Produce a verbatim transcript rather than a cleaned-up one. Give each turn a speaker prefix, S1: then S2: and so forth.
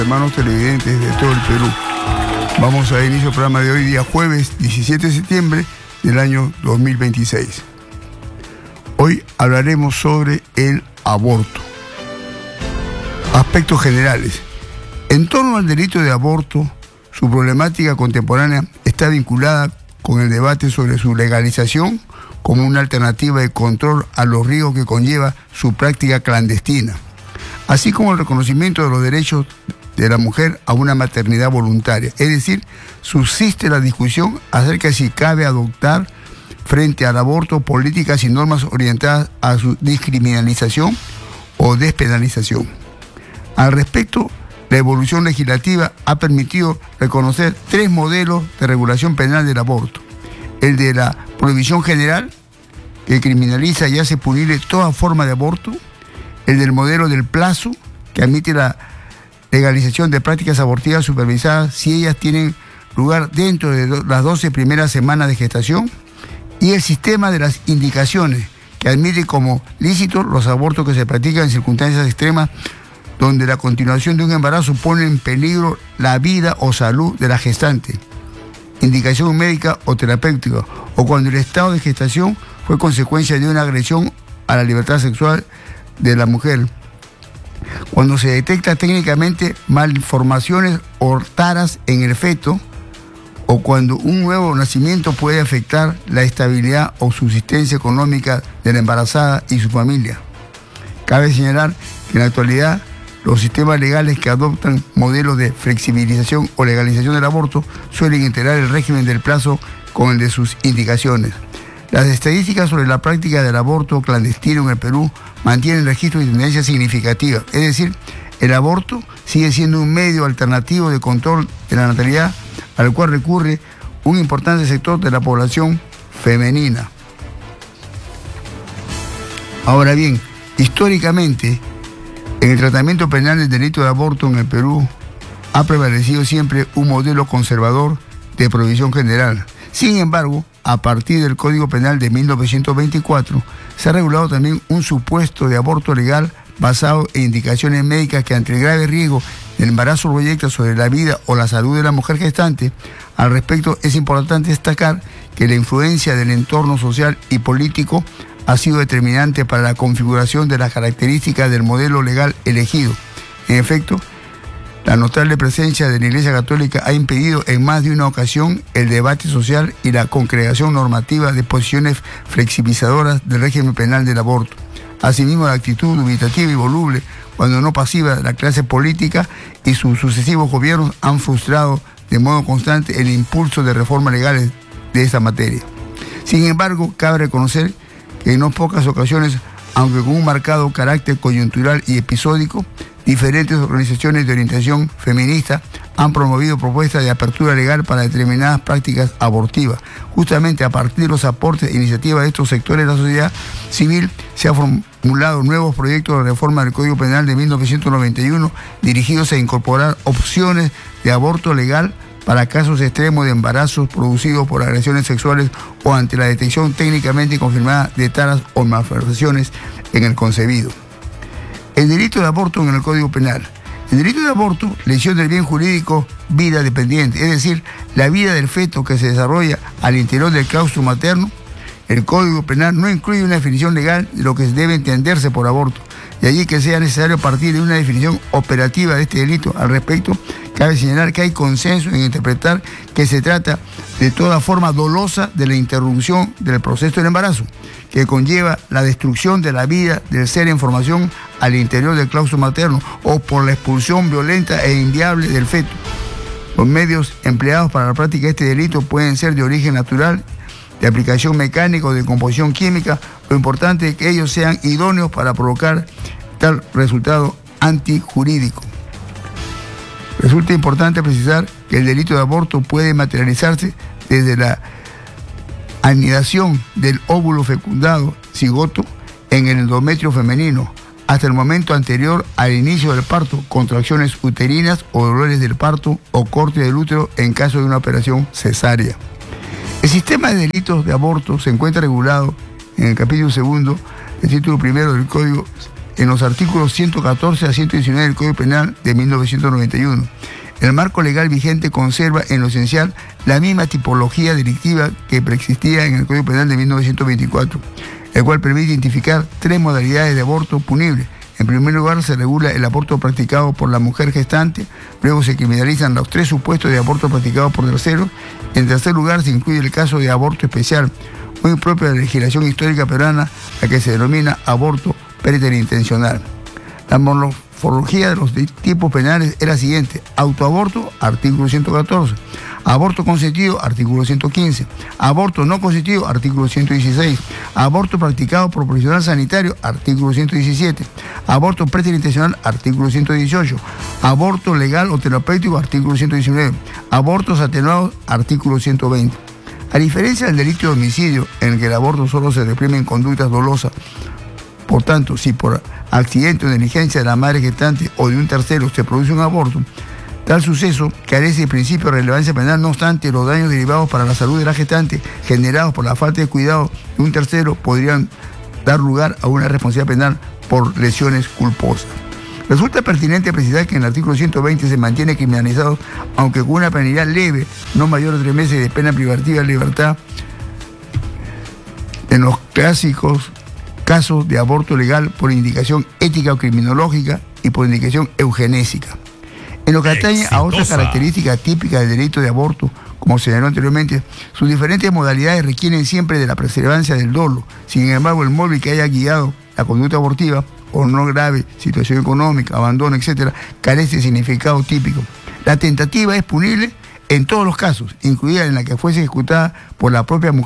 S1: Hermanos televidentes de todo el Perú, vamos a dar inicio al programa de hoy, día jueves diecisiete de septiembre del año dos mil veintiséis. Hoy hablaremos sobre el aborto. Aspectos generales. En torno al delito de aborto, su problemática contemporánea está vinculada con el debate sobre su legalización como una alternativa de control a los riesgos que conlleva su práctica clandestina, así como el reconocimiento de los derechos de la mujer a una maternidad voluntaria. Es decir, subsiste la discusión acerca de si cabe adoptar frente al aborto políticas y normas orientadas a su descriminalización o despenalización. Al respecto, la evolución legislativa ha permitido reconocer tres modelos de regulación penal del aborto. El de la prohibición general, que criminaliza y hace punible toda forma de aborto. El del modelo del plazo, que admite la legalización de prácticas abortivas supervisadas si ellas tienen lugar dentro de do- las doce primeras semanas de gestación, y el sistema de las indicaciones, que admite como lícitos los abortos que se practican en circunstancias extremas donde la continuación de un embarazo pone en peligro la vida o salud de la gestante, indicación médica o terapéutica, o cuando el estado de gestación fue consecuencia de una agresión a la libertad sexual de la mujer, cuando se detecta técnicamente malformaciones o taras en el feto, o cuando un nuevo nacimiento puede afectar la estabilidad o subsistencia económica de la embarazada y su familia. Cabe señalar que en la actualidad los sistemas legales que adoptan modelos de flexibilización o legalización del aborto suelen integrar el régimen del plazo con el de sus indicaciones. Las estadísticas sobre la práctica del aborto clandestino en el Perú mantienen registros de tendencia significativa. Es decir, el aborto sigue siendo un medio alternativo de control de la natalidad al cual recurre un importante sector de la población femenina. Ahora bien, históricamente, en el tratamiento penal del delito de aborto en el Perú ha prevalecido siempre un modelo conservador de prohibición general. Sin embargo, a partir del Código Penal de mil novecientos veinticuatro, se ha regulado también un supuesto de aborto legal basado en indicaciones médicas que, ante el grave riesgo del embarazo proyecta sobre la vida o la salud de la mujer gestante. Al respecto, es importante destacar que la influencia del entorno social y político ha sido determinante para la configuración de las características del modelo legal elegido. En efecto, la notable presencia de la Iglesia Católica ha impedido en más de una ocasión el debate social y la concreción normativa de posiciones flexibilizadoras del régimen penal del aborto. Asimismo, la actitud dubitativa y voluble, cuando no pasiva, de la clase política y sus sucesivos gobiernos han frustrado de modo constante el impulso de reformas legales de esta materia. Sin embargo, cabe reconocer que en no pocas ocasiones, aunque con un marcado carácter coyuntural y episódico, diferentes organizaciones de orientación feminista han promovido propuestas de apertura legal para determinadas prácticas abortivas. Justamente a partir de los aportes e iniciativas de estos sectores de la sociedad civil, se han formulado nuevos proyectos de reforma del Código Penal de mil novecientos noventa y uno dirigidos a incorporar opciones de aborto legal para casos extremos de embarazos producidos por agresiones sexuales o ante la detección técnicamente confirmada de taras o malformaciones en el concebido. El delito de aborto en el Código Penal. El delito de aborto, lesión del bien jurídico, vida dependiente, es decir, la vida del feto que se desarrolla al interior del claustro materno. El Código Penal no incluye una definición legal de lo que debe entenderse por aborto. De allí que sea necesario partir de una definición operativa de este delito. Al respecto, cabe señalar que hay consenso en interpretar que se trata de toda forma dolosa de la interrupción del proceso del embarazo, que conlleva la destrucción de la vida del ser en formación al interior del claustro materno o por la expulsión violenta e inviable del feto. Los medios empleados para la práctica de este delito pueden ser de origen natural, de aplicación mecánica o de composición química. Lo importante es que ellos sean idóneos para provocar tal resultado antijurídico. Resulta importante precisar que el delito de aborto puede materializarse desde la anidación del óvulo fecundado, cigoto, en el endometrio femenino, hasta el momento anterior al inicio del parto, contracciones uterinas o dolores del parto o corte del útero en caso de una operación cesárea. El sistema de delitos de aborto se encuentra regulado en el capítulo segundo del título primero del Código en los artículos ciento catorce a ciento diecinueve del Código Penal de mil novecientos noventa y uno. El marco legal vigente conserva en lo esencial la misma tipología delictiva que preexistía en el Código Penal de mil novecientos veinticuatro, el cual permite identificar tres modalidades de aborto punibles. En primer lugar, se regula el aborto practicado por la mujer gestante, luego se criminalizan los tres supuestos de aborto practicado por terceros. En tercer lugar, se incluye el caso de aborto especial, muy propio de la legislación histórica peruana, la que se denomina aborto preterintencional. La morfología de los tipos penales es la siguiente: autoaborto, artículo ciento catorce, aborto consentido, artículo ciento quince, aborto no consentido, artículo ciento dieciséis, aborto practicado por profesional sanitario, artículo ciento diecisiete, aborto preterintencional, artículo ciento dieciocho, aborto legal o terapéutico, artículo ciento diecinueve, abortos atenuados, artículo ciento veinte. A diferencia del delito de homicidio, en el que el aborto solo se reprime en conductas dolosas, por tanto, si por accidente o negligencia de la madre gestante o de un tercero se produce un aborto, tal suceso carece de principio de relevancia penal. No obstante, los daños derivados para la salud de la gestante generados por la falta de cuidado de un tercero podrían dar lugar a una responsabilidad penal por lesiones culposas. Resulta pertinente precisar que en el artículo ciento veinte se mantiene criminalizado, aunque con una penalidad leve, no mayor de tres meses de pena privativa de libertad, en los clásicos casos de aborto legal por indicación ética o criminológica y por indicación eugenésica. En lo que atañe a otras características típicas del delito de aborto, como señaló anteriormente, sus diferentes modalidades requieren siempre de la perseverancia del dolo. Sin embargo, el móvil que haya guiado la conducta abortiva, o no grave, situación económica, abandono, etcétera, carece de significado típico. La tentativa es punible en todos los casos, incluida en la que fuese ejecutada por la propia mujer